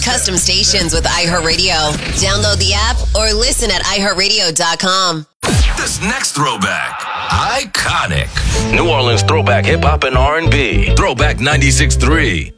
custom stations with iHeartRadio. Download the app or listen at iHeartRadio.com. This next throwback, iconic. New Orleans throwback hip hop and R&B. Throwback 96.3.